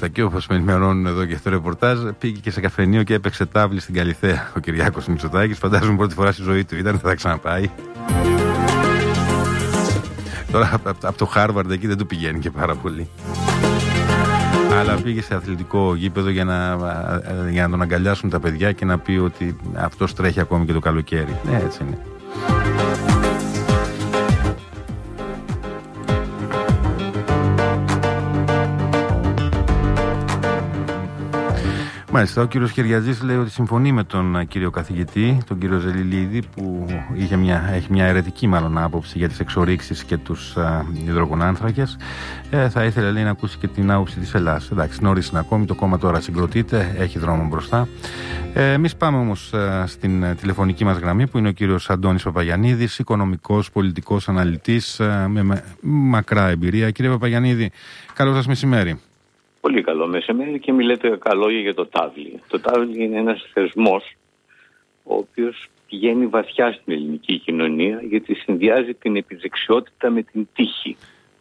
Μάλιστα, και όπως με ενημερώνουν εδώ και στο ρεπορτάζ, πήγε και σε καφενείο και έπαιξε τάβλη στην Καλιθέα ο Κυριάκος Μητσοτάκης. Φαντάζομαι πρώτη φορά στη ζωή του ήταν, θα ξαναπάει. Τώρα από το Χάρβαρντ εκεί δεν του πηγαίνει και πάρα πολύ. Αλλά πήγε σε αθλητικό γήπεδο για να τον αγκαλιάσουν τα παιδιά και να πει ότι αυτός τρέχει ακόμη και το καλοκαίρι. Ναι, έτσι είναι. Μάλιστα, ο κύριος Χεριαζής λέει ότι συμφωνεί με τον κύριο καθηγητή, τον κύριο Ζελιλίδη, που έχει μια αιρετική μάλλον άποψη για τις εξορίξεις και τους υδρογονάνθρακες. Θα ήθελε, λέει, να ακούσει και την άποψη της Ελλάδας. Εντάξει, νωρίς είναι ακόμη, το κόμμα τώρα συγκροτείται, έχει δρόμο μπροστά. Εμείς πάμε όμως στην τηλεφωνική μας γραμμή, που είναι ο κύριος Αντώνης Παπαγιαννίδης, οικονομικός, πολιτικός αναλυτής με μακρά εμπειρία. Κύριε Παπαγιαννίδη, καλό σας μεσημέρι. Πολύ καλό μεσημέρι και μιλάτε καλόγια για το τάβλι. Το τάβλι είναι ένας θεσμός ο οποίος πηγαίνει βαθιά στην ελληνική κοινωνία, γιατί συνδυάζει την επιδεξιότητα με την τύχη.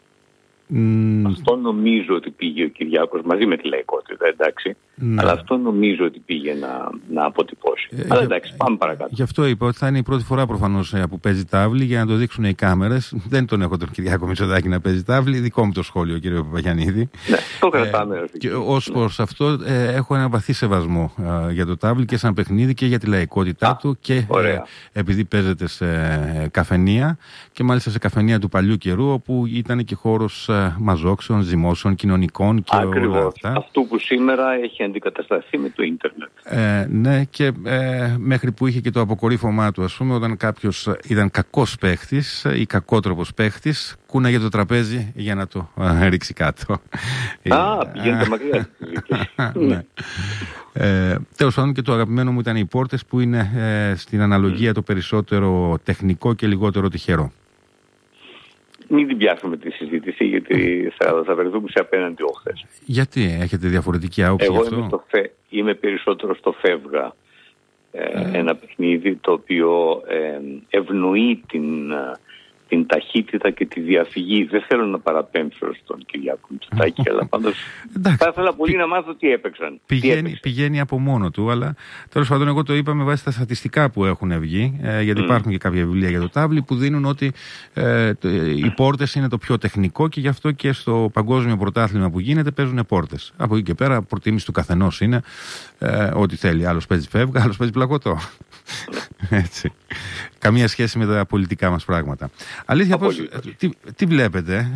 Αυτό νομίζω ότι πήγε ο Κυριάκος μαζί με τη λαϊκότητα, εντάξει. Αλλά αυτό νομίζω ότι πήγε να αποτυπώσει. Αλλά εντάξει, πάμε παρακάτω. Γι' αυτό είπα ότι θα είναι η πρώτη φορά προφανώς που παίζει τάβλη, για να το δείξουν οι κάμερες. Δεν τον έχω τον Κυριάκο Μητσοτάκη να παίζει τάβλη. Δικό μου το σχόλιο, κύριε Παπαγιαννίδη. Ναι, το κρατάμε. Και ως προς αυτό έχω ένα βαθύ σεβασμό για το τάβλη και σαν παιχνίδι και για τη λαϊκότητά του. Και επειδή παίζεται σε καφενεία, και μάλιστα σε καφενεία του παλιού καιρού, όπου ήταν και χώρος μαζόξεων, ζυμώσεων, κοινωνικών και όλα αυτά. Αυτό που σήμερα έχει αντικατασταθεί με το ίντερνετ. Ναι, και μέχρι που είχε και το αποκορύφωμά του, ας πούμε, όταν κάποιος ήταν κακός παίχτης ή κακότροπος παίχτης, κούναγε το τραπέζι για να το ρίξει κάτω. Πηγαίνετε μακριά. Ναι. Τέλος πάντων, και το αγαπημένο μου ήταν οι πόρτες, που είναι στην αναλογία το περισσότερο τεχνικό και λιγότερο τυχερό. Μην την πιάσουμε τη συζήτηση, γιατί θα βρεθούμε σε απέναντι όχθες. Γιατί έχετε διαφορετική άποψη γι' αυτό? Εγώ είμαι περισσότερο στο φεύγα. Ένα παιχνίδι το οποίο ευνοεί την ταχύτητα και τη διαφυγή. Δεν θέλω να παραπέμψω στον Κυριάκο Μητσοτάκη, αλλά πάντως θα ήθελα πολύ να μάθω τι έπαιξαν. Πηγαίνει από μόνο του, αλλά τέλος πάντων εγώ το είπα με βάση τα στατιστικά που έχουν βγει, γιατί υπάρχουν και κάποια βιβλία για το τάβλι που δίνουν ότι οι πόρτες είναι το πιο τεχνικό, και γι' αυτό και στο παγκόσμιο πρωτάθλημα που γίνεται παίζουν πόρτες. Από εκεί και πέρα προτίμηση του καθενός είναι ό,τι θέλει. Άλλος παίζει φεύγα, άλλος παίζει πλακωτό. Έτσι. Καμία σχέση με τα πολιτικά μας πράγματα. Αλήθεια, τι βλέπετε?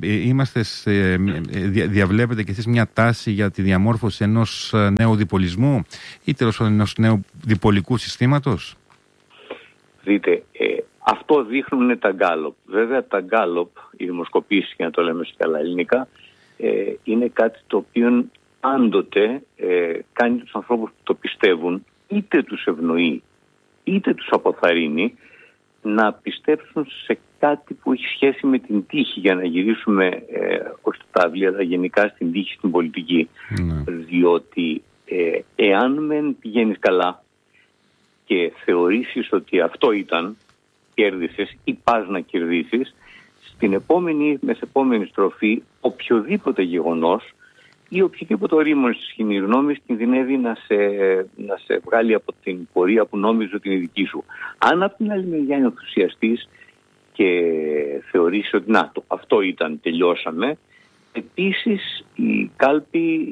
Διαβλέπετε κι εσείς μια τάση για τη διαμόρφωση ενός νέου διπολισμού ή τέλος πάντων ενός νέου διπολικού συστήματος? Δείτε, αυτό δείχνουν τα γκάλοπ. Βέβαια τα γκάλοπ, οι δημοσκοπήσεις, για να το λέμε σε καλά ελληνικά, είναι κάτι το οποίο πάντοτε κάνει τους ανθρώπους που το πιστεύουν, είτε τους ευνοεί είτε τους αποθαρρύνει, να πιστέψουν σε κάτι που έχει σχέση με την τύχη, για να γυρίσουμε όχι στο τάβλι, αλλά γενικά στην τύχη, στην πολιτική. Διότι εάν μεν πηγαίνεις καλά και θεωρήσεις ότι αυτό ήταν, κέρδισες ή πας να κερδίσεις, στην επόμενη μεσεπόμενη στροφή οποιοδήποτε γεγονός ή οποιοδήποτε ορίμον στη κοινή γνώμη κινδυνεύει να σε βγάλει από την πορεία που νόμιζε ότι είναι δική σου. Αν από την άλλη μεριά είναι ενθουσιαστής και θεωρείς ότι αυτό ήταν, τελειώσαμε, επίσης η κάλπη,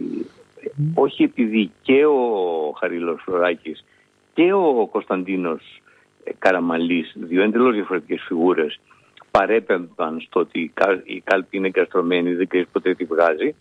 όχι επειδή και ο Χαρίλαος Φλωράκης και ο Κωνσταντίνος Καραμαλής, δύο εντελώς διαφορετικές φιγούρες, παρέπεμπαν στο ότι η κάλπη είναι εγκαστρωμένη, δεν ξέρεις ποτέ τι βγάζει.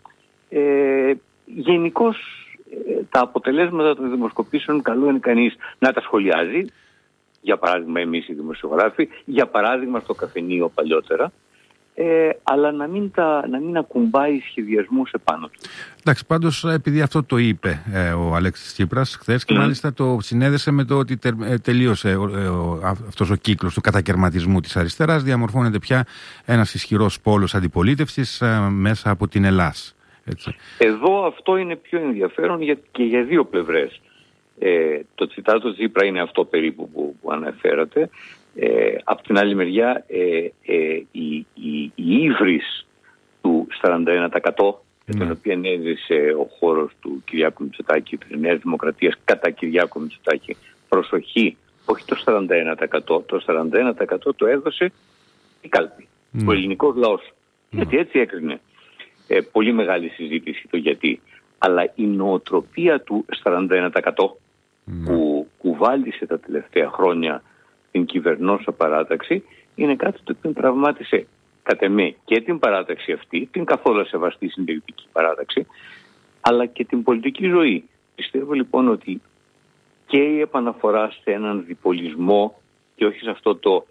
Γενικώς τα αποτελέσματα των δημοσκοπήσεων καλό είναι κανείς να τα σχολιάζει, για παράδειγμα εμείς οι δημοσιογράφοι, για παράδειγμα στο καφενείο παλιότερα, αλλά να μην ακουμπάει σχεδιασμούς επάνω του. Εντάξει, πάντως επειδή αυτό το είπε ο Αλέξης Τσίπρας χθες και μάλιστα το συνέδεσε με το ότι τελείωσε αυτός ο κύκλος του κατακερματισμού της αριστεράς, διαμορφώνεται πια ένας ισχυρός πόλος αντιπολίτευσης μέσα από την Ελλάς. Έτσι. Εδώ αυτό είναι πιο ενδιαφέρον και για δύο πλευρές. Το τσιτάτο Τσίπρα είναι αυτό περίπου που αναφέρατε. Από την άλλη μεριά η ύβρις του 41% την οποία έζησε ο χώρος του Κυριάκου Μητσοτάκη, της Νέας Δημοκρατίας κατά Κυριάκου Μητσοτάκη. Προσοχή, όχι το 41%, το 41% το έδωσε η κάλπη, ο ελληνικός λαός. Γιατί έτσι έκρινε. Πολύ μεγάλη συζήτηση το γιατί. Αλλά η νοοτροπία του 41% που κουβάλισε τα τελευταία χρόνια την κυβερνόσα παράταξη είναι κάτι το οποίο τραυμάτισε κατ' εμέ και την παράταξη αυτή, την καθόλου σεβαστή συντηρητική παράταξη, αλλά και την πολιτική ζωή. Πιστεύω λοιπόν ότι και η επαναφορά σε έναν διπολισμό και όχι σε αυτό το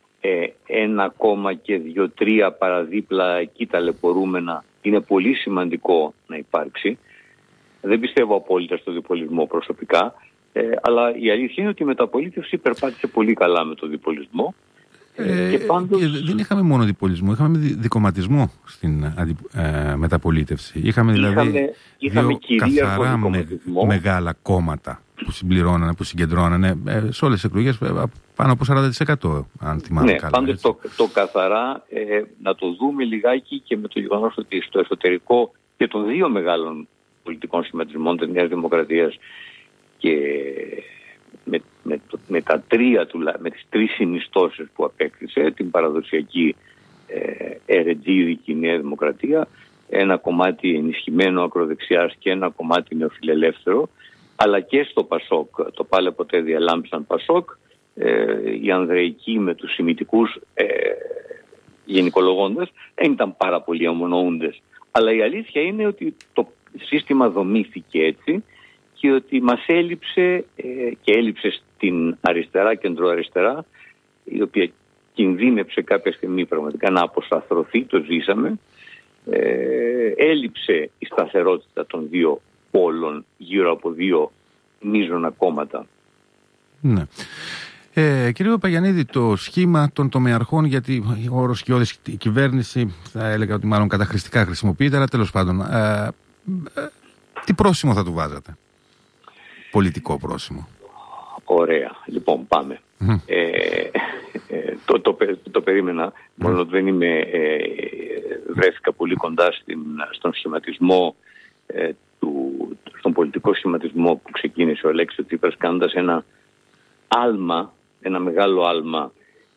1, και 2-3 παραδίπλα εκεί ταλαιπωρούμενα είναι πολύ σημαντικό να υπάρξει. Δεν πιστεύω απόλυτα στο διπολισμό προσωπικά, αλλά η αλήθεια είναι ότι η μεταπολίτευση περπάτησε πολύ καλά με το διπολισμό. Και πάντως... Δεν είχαμε μόνο διπολισμό, είχαμε δικομματισμό στην μεταπολίτευση. Είχαμε δηλαδή δύο καθαρά μεγάλα κόμματα που συμπληρώνανε, που συγκεντρώνανε σε όλες τις εκλογές πάνω από 40%, αν θυμάμαι καλά. Πάντως το καθαρά να το δούμε λιγάκι και με το γεγονός ότι στο εσωτερικό και των δύο μεγάλων πολιτικών σχηματισμών της Νέας Δημοκρατίας και με τις τρεις συνιστώσεις που απέκτησε, την παραδοσιακή ερετζίδικη Νέα Δημοκρατία, ένα κομμάτι ενισχυμένο ακροδεξιάς και ένα κομμάτι νεοφιλελεύθερο, αλλά και στο Πασόκ, το πάλε ποτέ διαλάμψαν Πασόκ, οι ανδρεϊκοί με τους σημιτικούς γενικολογώντας δεν ήταν πάρα πολύ ομονοούντες. Αλλά η αλήθεια είναι ότι το σύστημα δομήθηκε έτσι και ότι μας έλειψε και έλειψε στην αριστερά, κεντροαριστερά, η οποία κινδύνεψε κάποια στιγμή πραγματικά να αποσταθρωθεί, το ζήσαμε. Έλειψε η σταθερότητα των δύο πόλων γύρω από δύο μείζωνα κόμματα. Ναι. Κύριε Παπαγιαννίδη, το σχήμα των τομεαρχών, γιατί ο όρος σκιώδης κυβέρνηση θα έλεγα ότι μάλλον καταχρηστικά χρησιμοποιείται, αλλά τέλος πάντων, τι πρόσημο θα του βάζατε? Πολιτικό πρόσημο. Ωραία. Λοιπόν, πάμε. Το περίμενα, μόνο ότι δεν βρέθηκα πολύ κοντά στον σχηματισμό στον πολιτικό σχηματισμό που ξεκίνησε ο Αλέξης Τσίπρας, κάνοντας ένα μεγάλο άλμα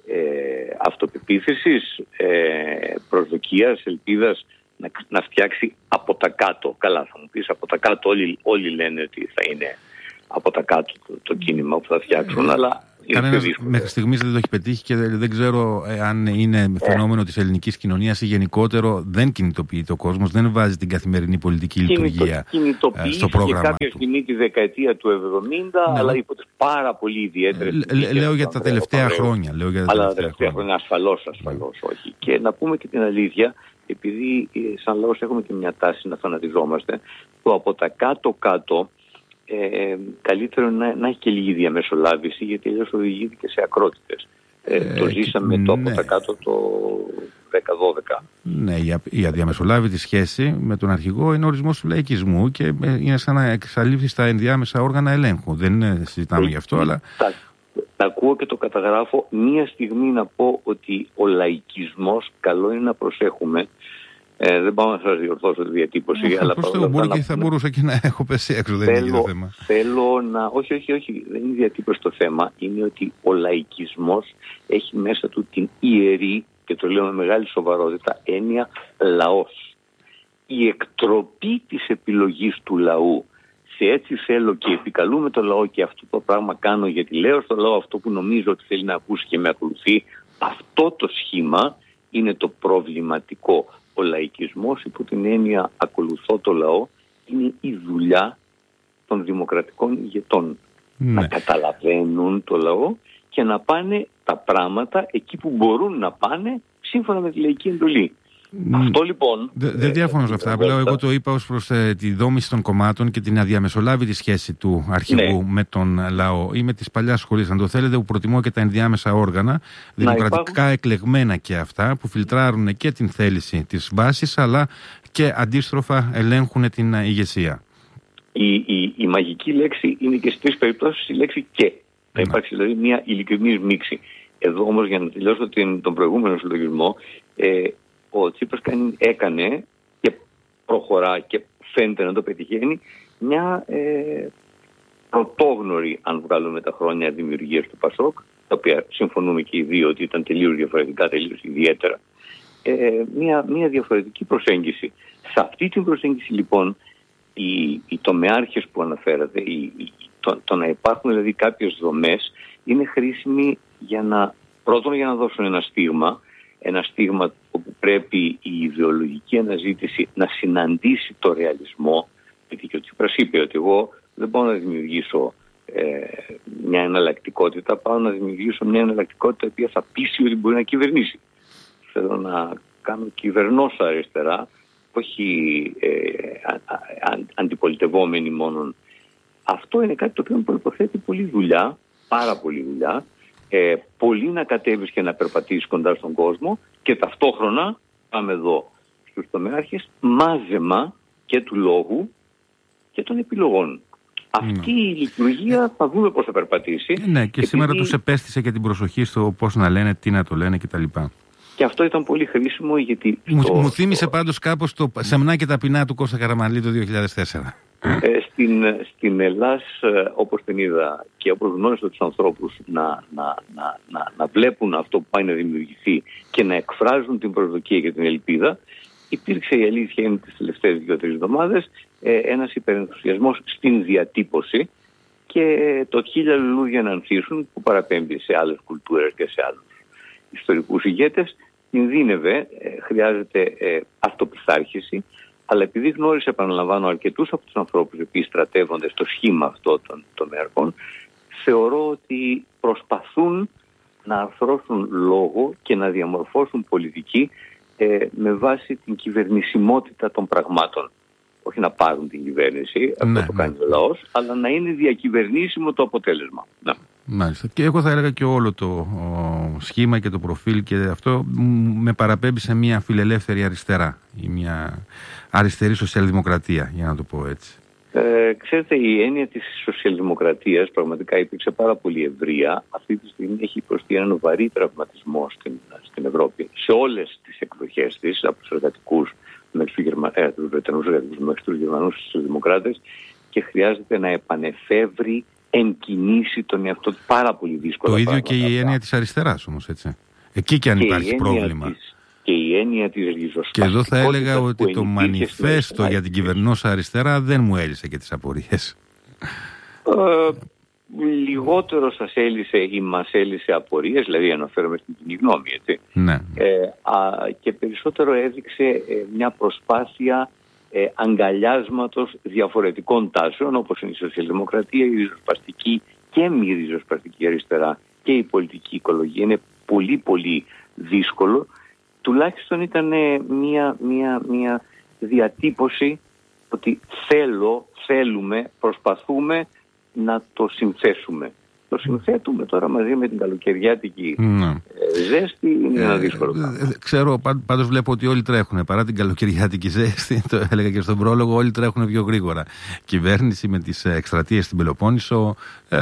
αυτοπεποίθησης, προσδοκίας, ελπίδας να φτιάξει από τα κάτω. Καλά, θα μου πεις από τα κάτω, όλοι λένε ότι θα είναι από τα κάτω το κίνημα που θα φτιάξουν, αλλά κανένας μέχρι στιγμής δεν το έχει πετύχει και δεν ξέρω αν είναι φαινόμενο της ελληνικής κοινωνίας ή γενικότερο δεν κινητοποιείται ο κόσμος, δεν βάζει την καθημερινή πολιτική λειτουργία στο πρόγραμμα του. Κάποια στιγμή τη δεκαετία του 70, αλλά υπό τις πάρα πολύ ιδιαίτερες... Λέω για τα τελευταία χρόνια. Αλλά τα τελευταία χρόνια ασφαλώς όχι. Και να πούμε και την αλήθεια, επειδή σαν λαός έχουμε και μια τάση να φανατιζόμαστε, το από τα κάτω-κάτω καλύτερο να έχει και λίγη διαμεσολάβηση, γιατί αλλιώς οδηγείται και σε ακρότητες. Το ζήσαμε το από τα κάτω το 10-12. Ναι, η αδιαμεσολάβητη σχέση με τον αρχηγό είναι ορισμός του λαϊκισμού και είναι σαν να εξαλείφθει στα ενδιάμεσα όργανα ελέγχου. Δεν συζητάμε γι' αυτό, αλλά... Τα ακούω και το καταγράφω. Μία στιγμή να πω ότι ο λαϊκισμός, καλό είναι να προσέχουμε. Δεν πάω να σας διορθώσω τη διατύπωση. Αλλά μπορεί και θα μπορούσα και να έχω πέσει έξω, δεν είναι το θέμα. Θέλω να... Όχι, δεν είναι διατύπωση το θέμα. Είναι ότι ο λαϊκισμός έχει μέσα του την ιερή, και το λέω με μεγάλη σοβαρότητα, έννοια λαός. Η εκτροπή της επιλογής του λαού σε έτσι θέλω και επικαλούμε το λαό και αυτό το πράγμα κάνω γιατί λέω στο λαό αυτό που νομίζω ότι θέλει να ακούσει και με ακολουθεί, αυτό το σχήμα είναι το προβληματικό. Ο λαϊκισμός υπό την έννοια ακολουθώ το λαό είναι η δουλειά των δημοκρατικών ηγετών. Ναι. Να καταλαβαίνουν το λαό και να πάνε τα πράγματα εκεί που μπορούν να πάνε σύμφωνα με τη λαϊκή εντολή. Αυτό λοιπόν... Δεν διαφωνώ σε αυτά. Απλά εγώ το είπα ως προς τη δόμηση των κομμάτων και την αδιαμεσολάβητη σχέση του αρχηγού με τον λαό. Είμαι της παλιάς σχολής, αν το θέλετε, που προτιμώ και τα ενδιάμεσα όργανα, δημοκρατικά εκλεγμένα και αυτά, που φιλτράρουν και την θέληση της βάσης, αλλά και αντίστροφα ελέγχουν την ηγεσία. Η μαγική λέξη είναι και στις τρεις περιπτώσεις η λέξη και. Θα υπάρξει δηλαδή μια ειλικρινής μίξη. Εδώ όμως, για να τελειώσω τον προηγούμενο συλλογισμό, ο Τσίπρας έκανε και προχωρά και φαίνεται να το πετυχαίνει, μια πρωτόγνωρη, αν βγάλουμε τα χρόνια δημιουργίας του ΠΑΣΟΚ, τα οποία συμφωνούμε και οι δύο ότι ήταν τελείως διαφορετικά, τελείως ιδιαίτερα, μια διαφορετική προσέγγιση. Σε αυτή την προσέγγιση λοιπόν οι τομεάρχες που αναφέρατε, το να υπάρχουν δηλαδή κάποιες δομές, είναι χρήσιμοι πρώτον για να δώσουν ένα στίγμα όπου πρέπει η ιδεολογική αναζήτηση να συναντήσει το ρεαλισμό, γιατί και ο Τσίπρας είπε ότι εγώ δεν μπορώ να δημιουργήσω μια εναλλακτικότητα, πάω να δημιουργήσω μια εναλλακτικότητα η οποία θα πείσει ότι μπορεί να κυβερνήσει. Θέλω να κάνω κυβερνόσα αριστερά, όχι αντιπολιτευόμενοι μόνον. Αυτό είναι κάτι το οποίο προϋποθέτει πολλή δουλειά, πάρα πολλή δουλειά, πολύ να κατέβεις και να περπατήσεις κοντά στον κόσμο και ταυτόχρονα, πάμε εδώ στους τομεάρχες, μάζεμα και του λόγου και των επιλογών. Αυτή η λειτουργία θα δούμε πώς θα περπατήσει. Ναι, και σήμερα τους επέστησε και την προσοχή στο πώς να λένε, τι να το λένε κτλ. Και αυτό ήταν πολύ χρήσιμο γιατί... Μου θύμισε πάντως κάπως το σεμνά και ταπεινά του Κώστα Καραμανλή το 2004. Στην Ελλάς, όπως την είδα και όπως γνώρισα τους ανθρώπους να βλέπουν αυτό που πάει να δημιουργηθεί και να εκφράζουν την προσδοκία και την ελπίδα, υπήρξε, η αλήθεια είναι, τις τελευταίες 2-3 εβδομάδες ένας υπερενθουσιασμός στην διατύπωση και το χίλια λουλούδια να ανθίσουν, που παραπέμπει σε άλλες κουλτούρες και σε άλλους ιστορικούς ηγέτες, κινδύνευε, χρειάζεται αυτοπιθάρχηση, αλλά επειδή γνώρισε, επαναλαμβάνω, αρκετούς από τους ανθρώπους οι οποίοι στρατεύονται στο σχήμα αυτό των τομεαρχών, θεωρώ ότι προσπαθούν να αρθρώσουν λόγο και να διαμορφώσουν πολιτική με βάση την κυβερνησιμότητα των πραγμάτων. Όχι να πάρουν την κυβέρνηση, αυτό το κάνει ο λαός, αλλά να είναι διακυβερνήσιμο το αποτέλεσμα. Να. Μάλιστα. Και εγώ θα έλεγα και όλο το σχήμα και το προφίλ και αυτό με παραπέμπει σε μια φιλελεύθερη αριστερά ή μια αριστερή σοσιαλδημοκρατία, για να το πω έτσι. Ξέρετε, η έννοια της σοσιαλδημοκρατίας πραγματικά υπήρξε πάρα πολύ ευρεία. Αυτή τη στιγμή έχει υποστεί έναν βαρύ τραυματισμό στην Ευρώπη, σε όλες τις εκδοχές της, από τους εργατικούς μέχρι τους Βρετανούς εργατικούς μέχρι τους Γερμανούς σοσιαλδημοκράτες, και χρειάζεται να επανεφεύρει εν κινήσει τον εαυτό του. Πάρα πολύ δύσκολα. Το ίδιο και η έννοια της αριστεράς όμως, έτσι. Εκεί και αν υπάρχει πρόβλημα. Και η έννοια της ριζοσπαστικότητας. Και εδώ θα έλεγα ότι το μανιφέστο για την κυβερνόσα αριστερά δεν μου έλυσε και τις απορίες. Λιγότερο σας έλυσε ή μας έλυσε απορίες, δηλαδή αναφέρομαι στην κοινή γνώμη, έτσι. Ναι. Και περισσότερο έδειξε μια προσπάθεια αγκαλιάσματος διαφορετικών τάσεων, όπως είναι η σοσιαλδημοκρατία, η ριζοσπαστική και μη ριζοσπαστική αριστερά και η πολιτική οικολογία. Είναι πολύ πολύ δύσκολο. Τουλάχιστον ήταν μια διατύπωση ότι θέλουμε, προσπαθούμε να το συνθέσουμε. Το συνθέτουμε τώρα μαζί με την καλοκαιριάτικη ζέστη, είναι ένα δύσκολο πράγμα. Ξέρω, πάντως βλέπω ότι όλοι τρέχουν. Παρά την καλοκαιριάτικη ζέστη, το έλεγα και στον πρόλογο, όλοι τρέχουν πιο γρήγορα. Κυβέρνηση με τις εκστρατείες στην Πελοπόννησο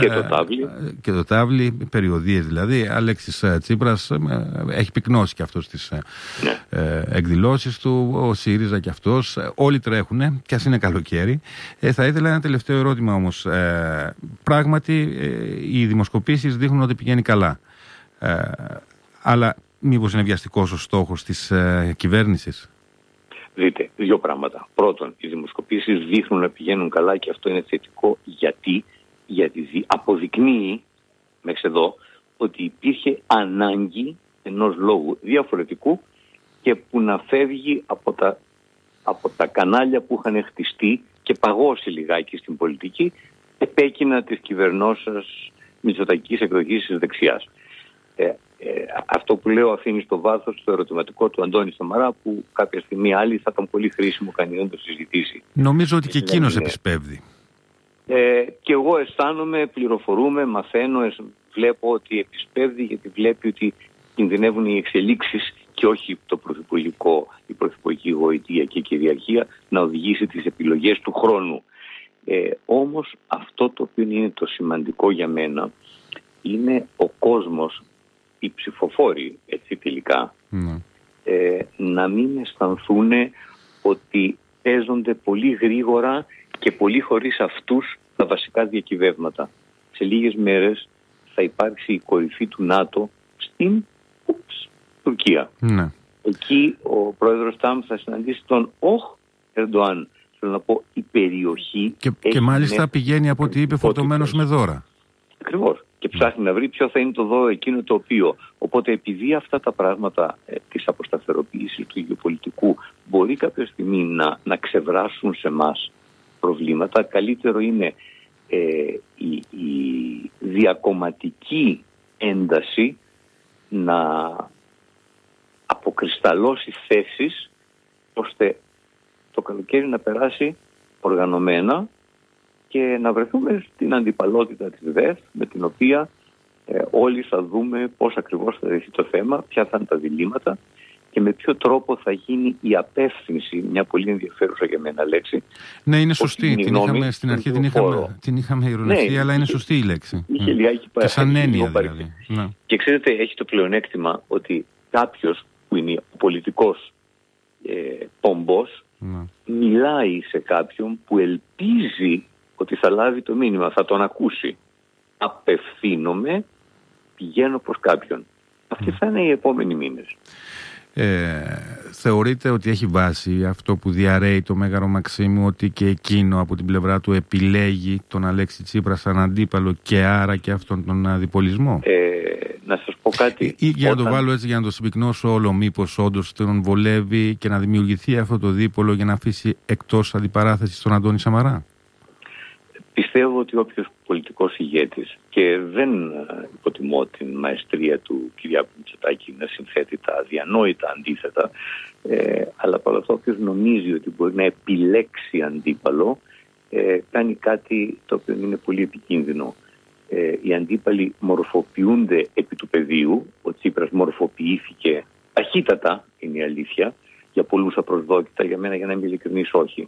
και το Ταύλι, περιοδίες δηλαδή. Αλέξης Τσίπρας έχει πυκνώσει και αυτός τις εκδηλώσεις του, ο ΣΥΡΙΖΑ και αυτός. Όλοι τρέχουν, και ας είναι καλοκαίρι. Θα ήθελα ένα τελευταίο ερώτημα όμως. Πράγματι, οι δημοσκοπήσεις δείχνουν ότι πηγαίνει καλά. Αλλά μήπως είναι βιαστικός ο στόχος της κυβέρνησης? Δείτε, δύο πράγματα. Πρώτον, οι δημοσκοπήσεις δείχνουν να πηγαίνουν καλά και αυτό είναι θετικό. Γιατί αποδεικνύει μέχρι εδώ ότι υπήρχε ανάγκη ενός λόγου διαφορετικού και που να φεύγει από τα κανάλια που είχαν χτιστεί και παγώσει λιγάκι στην πολιτική επέκεινα της κυβερνώσας μητσοτακικής εκδοχής της δεξιάς. Αυτό που λέω αφήνει στο βάθος το ερωτηματικό του Αντώνη Σαμαρά, που κάποια στιγμή άλλη θα ήταν πολύ χρήσιμο κανείς να το συζητήσει. Νομίζω ότι και εκείνος επισπεύδει. Και εγώ αισθάνομαι, πληροφορούμε, μαθαίνω, βλέπω ότι επισπεύδει, γιατί βλέπει ότι κινδυνεύουν οι εξελίξεις και όχι η πρωθυπουργική γοητεία και η κυριαρχία να οδηγήσει τις επιλογές του χρόνου. Όμως αυτό το οποίο είναι το σημαντικό για μένα είναι ο κόσμος, οι ψηφοφόροι, έτσι τελικά, να μην αισθανθούν ότι παίζονται πολύ γρήγορα και πολύ χωρίς αυτούς τα βασικά διακυβεύματα. Σε λίγες μέρες θα υπάρξει η κορυφή του ΝΑΤΟ στην Τουρκία. Ναι. Εκεί ο πρόεδρος Τραμπ θα συναντήσει τον Ερντοάν. Θέλω να πω, η περιοχή... Και μάλιστα πηγαίνει, από ό,τι είπε, φορτωμένος με δώρα. Ακριβώς. Και ψάχνει να βρει ποιο θα είναι το δώρο εκείνο το οποίο. Οπότε επειδή αυτά τα πράγματα της αποσταθεροποίησης του γεωπολιτικού μπορεί κάποια στιγμή να ξεβράσουν σε εμάς προβλήματα, καλύτερο είναι η διακομματική ένταση να αποκρισταλώσει θέσεις ώστε το καλοκαίρι να περάσει οργανωμένα και να βρεθούμε στην αντιπαλότητα της ΔΕΘ, με την οποία όλοι θα δούμε πώς ακριβώς θα ρυθεί το θέμα, ποια θα είναι τα διλήμματα και με ποιο τρόπο θα γίνει η απεύθυνση, μια πολύ ενδιαφέρουσα για μένα λέξη. Ναι, είναι σωστή. Στην αρχή την είχαμε ειρωνευτεί, ναι, αλλά είναι σωστή η λέξη. Είχε λιγάκι και σαν έννοια δηλαδή. Ναι. Και ξέρετε, έχει το πλεονέκτημα ότι κάποιος που είναι ο πολιτικός πομπός μιλάει σε κάποιον που ελπίζει ότι θα λάβει το μήνυμα, θα τον ακούσει. Απευθύνομαι, πηγαίνω προς κάποιον. Αυτοί θα είναι οι επόμενοι μήνες. Θεωρείτε ότι έχει βάση αυτό που διαρρέει το Μέγαρο Μαξίμου, ότι και εκείνο από την πλευρά του επιλέγει τον Αλέξη Τσίπρα σαν αντίπαλο και άρα και αυτόν τον αδιπολισμό? Να σας πω κάτι. Ή για να το βάλω έτσι, για να το συμπυκνώσω όλο, μήπως όντως τον βολεύει και να δημιουργηθεί αυτό το δίπολο για να αφήσει εκτός αντιπαράθεσης τον Αντώνη Σαμαρά? Πιστεύω ότι όποιος πολιτικός ηγέτης, και δεν υποτιμώ την μαεστρία του Κυριάκου Μητσοτάκη να συνθέτει τα αδιανόητα αντίθετα, αλλά παρόλο αυτό όποιος νομίζει ότι μπορεί να επιλέξει αντίπαλο, κάνει κάτι το οποίο είναι πολύ επικίνδυνο. Οι αντίπαλοι μορφοποιούνται επί του πεδίου. Ο Τσίπρας μορφοποιήθηκε ταχύτατα, είναι η αλήθεια, για πολλούς απροσδόκητα, για μένα, για να είμαι ειλικρινής, όχι.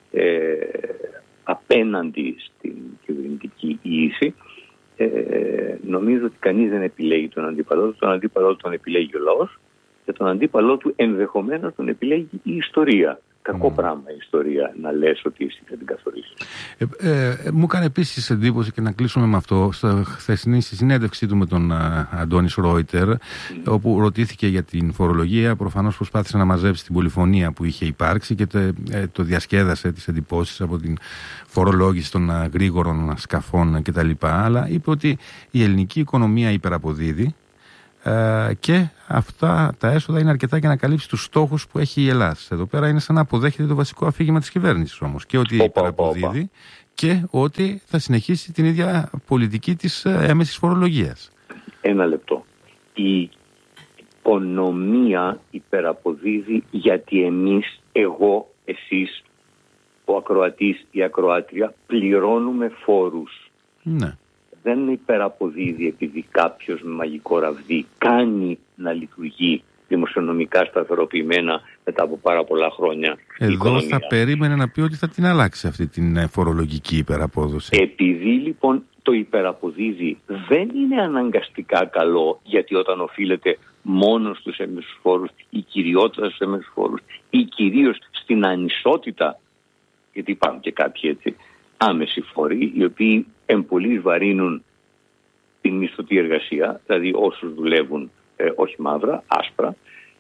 Απέναντι στην κυβερνητική ίση, νομίζω ότι κανείς δεν επιλέγει τον αντίπαλό του. Τον αντίπαλό του τον επιλέγει ο λαός και τον αντίπαλό του ενδεχομένως τον επιλέγει η ιστορία. Κακό πράγμα η ιστορία να λες ότι εσύ θα την καθορίσεις. Μου έκανε επίσης εντύπωση, και να κλείσουμε με αυτό, στη χθεσινή συνέντευξή του με τον Αντώνη Ρόιτερ, όπου ρωτήθηκε για την φορολογία. Προφανώς προσπάθησε να μαζέψει την πολυφωνία που είχε υπάρξει και το διασκέδασε τις εντυπώσεις από την φορολόγηση των γρήγορων σκαφών κτλ. Αλλά είπε ότι η ελληνική οικονομία υπεραποδίδει και αυτά τα έσοδα είναι αρκετά για να καλύψει τους στόχους που έχει η Ελλάδα. Εδώ πέρα είναι σαν να αποδέχεται το βασικό αφήγημα της κυβέρνησης όμως, και ότι υπεραποδίδει και ότι θα συνεχίσει την ίδια πολιτική της έμεσης φορολογίας. Ένα λεπτό. Η οικονομία υπεραποδίδει γιατί εμείς, εγώ, εσείς, ο ακροατής, η ακροάτρια, πληρώνουμε φόρους. Ναι. Δεν υπεραποδίδει επειδή κάποιος με μαγικό ραβδί κάνει να λειτουργεί δημοσιονομικά σταθεροποιημένα μετά από πάρα πολλά χρόνια. Εδώ θα περίμενε να πει ότι θα την αλλάξει αυτή την φορολογική υπεραπόδοση. Επειδή λοιπόν το υπεραποδίδει δεν είναι αναγκαστικά καλό, γιατί όταν οφείλεται μόνο στους έμεσους φόρους ή κυριότερα στους έμεσους φόρους ή κυρίως στην ανισότητα, γιατί υπάρχουν και κάποιοι έτσι άμεση φόροι, οι οποίοι εμπολείς βαρύνουν την μισθωτή εργασία, δηλαδή όσους δουλεύουν όχι μαύρα, άσπρα.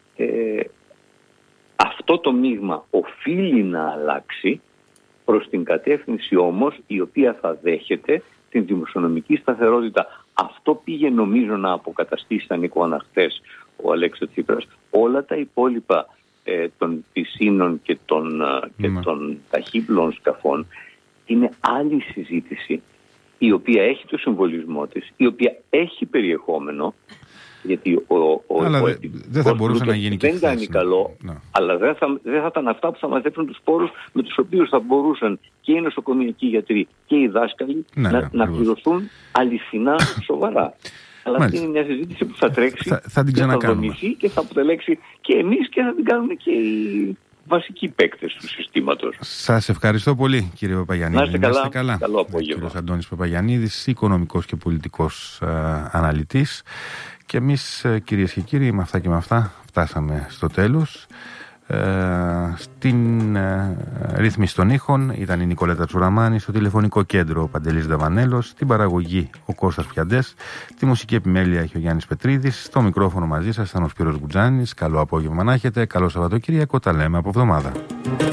Αυτό το μείγμα οφείλει να αλλάξει προς την κατεύθυνση όμως η οποία θα δέχεται την δημοσιονομική σταθερότητα. Αυτό πήγε νομίζω να αποκαταστήσει, θα ανήκω χθες ο Αλέξης Τσίπρας, όλα τα υπόλοιπα των πισίνων και των ταχύπλων σκαφών. Είναι άλλη συζήτηση, η οποία έχει το συμβολισμό της, η οποία έχει περιεχόμενο, γιατί δεν θα μπορούσε να γίνει δεν κάνει καλό, αλλά δεν θα ήταν αυτά που θα μαζέψουν τους πόρους με τους οποίους θα μπορούσαν και οι νοσοκομιακοί γιατροί και οι δάσκαλοι να πληρωθούν αληθινά σοβαρά. Αλλά αυτή είναι μια συζήτηση που θα τρέξει, θα την ξανακάνουμε και θα αποτελέξει και εμείς και θα την κάνουμε και οι βασικοί παίκτες του συστήματος. Σας ευχαριστώ πολύ, κύριε Παπαγιαννίδη. Να είστε καλά. Καλό απόγευμα. Κύριος Αντώνης Παπαγιαννίδης, οικονομικός και πολιτικός αναλυτής. Και εμείς, κυρίες και κύριοι, με αυτά και με αυτά φτάσαμε στο τέλος. Στην ρύθμιση των ήχων ήταν η Νικολέτα Τσουραμάνη, στο τηλεφωνικό κέντρο ο Παντελής Δαβανέλος, στην παραγωγή ο Κώστας Πιαντές, τη μουσική επιμέλεια έχει ο Γιάννης Πετρίδης, στο μικρόφωνο μαζί σας ήταν ο Σπύρος Γκουτζάνης. Καλό απόγευμα να έχετε, καλό Σαββατοκύριακο, τα λέμε από εβδομάδα.